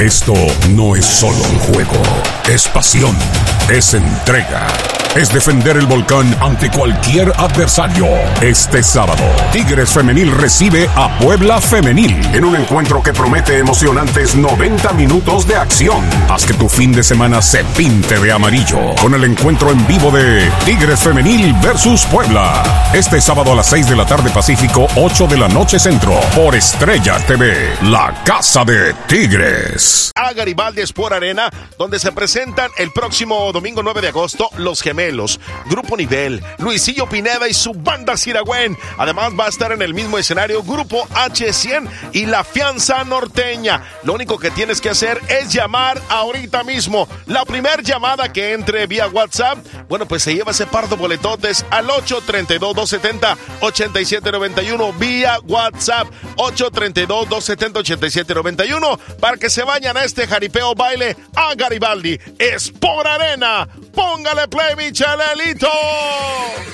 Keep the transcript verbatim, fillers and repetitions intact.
Esto no es solo un juego, es pasión, es entrega, es defender el volcán ante cualquier adversario. Este sábado, Tigres Femenil recibe a Puebla Femenil en un encuentro que promete emocionantes noventa minutos de acción. Haz que tu fin de semana se pinte de amarillo con el encuentro en vivo de Tigres Femenil versus Puebla. Este sábado a las seis de la tarde Pacífico, ocho de la noche Centro, por Estrella T V, la casa de Tigres. A Garibaldi Sport Arena, donde se presentan el próximo domingo nueve de agosto Los Gemelos, Grupo Nivel, Luisillo Pineda y su banda Siragüen. Además va a estar en el mismo escenario Grupo H cien y La Fianza Norteña. Lo único que tienes que hacer es llamar ahorita mismo. La primer llamada que entre vía WhatsApp, bueno, pues se lleva ese par de boletotes al ocho tres dos, dos siete cero, ocho siete nueve uno vía WhatsApp, ocho tres dos, dos siete cero, ocho siete nueve uno, para que se vayan a este jaripeo baile a Garibaldi Sport Arena. Póngale play, mi Chalelito.